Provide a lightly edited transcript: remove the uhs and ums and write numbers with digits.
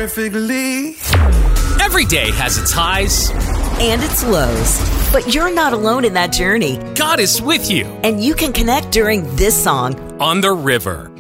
perfectly. Every day has its highs and its lows, but you're not alone in that journey. God is with you. And you can connect during this song, On the River.